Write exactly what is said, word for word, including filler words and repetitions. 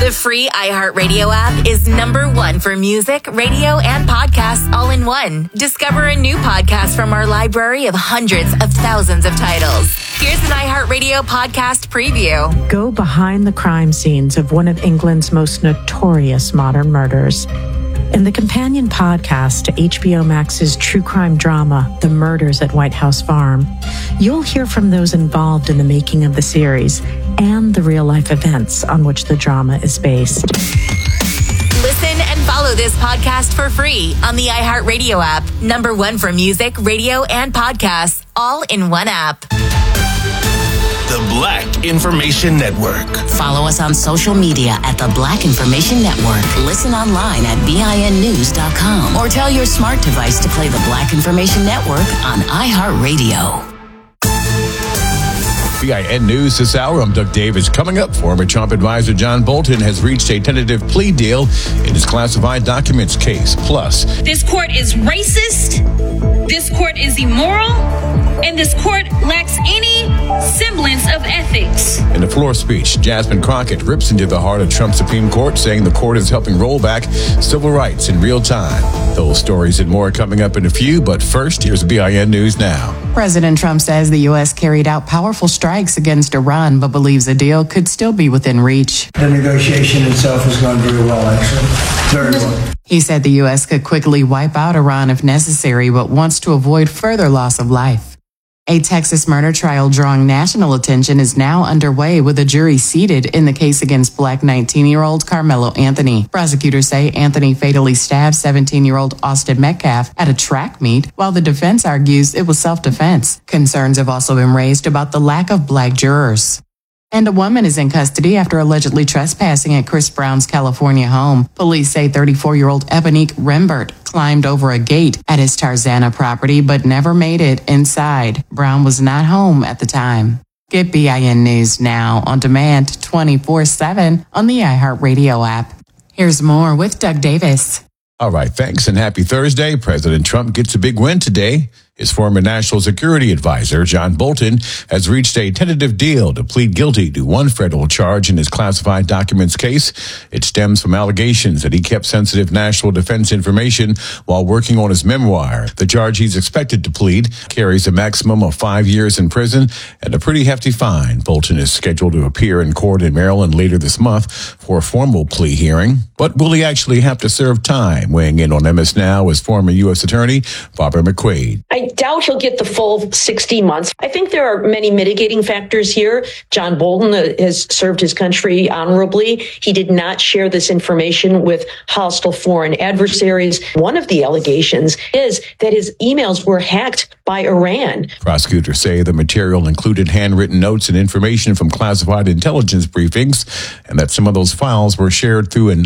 The free iHeartRadio app is number one for music, radio, and podcasts all in one. Discover a new podcast from our library of hundreds of thousands of titles. Here's an iHeartRadio podcast preview. Go behind the crime scenes of one of England's most notorious modern murders. In the companion podcast to H B O Max's true crime drama, The Murders at White House Farm, you'll hear from those involved in the making of the series and the real-life events on which the drama is based. Listen and follow this podcast for free on the iHeartRadio app. Number one for music, radio, and podcasts, all in one app. The Black Information Network. Follow us on social media at The Black Information Network. Listen online at B I N news dot com or tell your smart device to play The Black Information Network on iHeartRadio. B I N News this hour. I'm Doug Davis. Coming up, former Trump advisor John Bolton has reached a tentative plea deal in his classified documents case. Plus, this court is racist, this court is immoral, and this court lacks any semblance of ethics. In a floor speech, Jasmine Crockett rips into the heart of Trump's Supreme Court, saying the court is helping roll back civil rights in real time. Those stories and more coming up in a few, but first, here's B I N News Now. President Trump says the U S carried out powerful strikes against Iran, but believes a deal could still be within reach. The negotiation itself has gone very well, actually. Very well. He said the U S could quickly wipe out Iran if necessary, but wants to avoid further loss of life. A Texas murder trial drawing national attention is now underway with a jury seated in the case against black nineteen-year-old Carmelo Anthony. Prosecutors say Anthony fatally stabbed seventeen-year-old Austin Metcalf at a track meet, while the defense argues it was self-defense. Concerns have also been raised about the lack of black jurors. And a woman is in custody after allegedly trespassing at Chris Brown's California home. Police say thirty-four-year-old Ebonique Rembert climbed over a gate at his Tarzana property but never made it inside. Brown was not home at the time. Get B I N News now on demand twenty-four seven on the iHeartRadio app. Here's more with Doug Davis. All right, thanks and happy Thursday. President Trump gets a big win today. His former national security advisor, John Bolton, has reached a tentative deal to plead guilty to one federal charge in his classified documents case. It stems from allegations that he kept sensitive national defense information while working on his memoir. The charge he's expected to plead carries a maximum of five years in prison and a pretty hefty fine. Bolton is scheduled to appear in court in Maryland later this month for a formal plea hearing. But will he actually have to serve time? Weighing in on M S Now is former U S Attorney Barbara McQuaid. I doubt he'll get the full sixty months. I think there are many mitigating factors here. John Bolton has served his country honorably. He did not share this information with hostile foreign adversaries. One of the allegations is that his emails were hacked by Iran. Prosecutors say the material included handwritten notes and information from classified intelligence briefings, and that some of those files were shared through an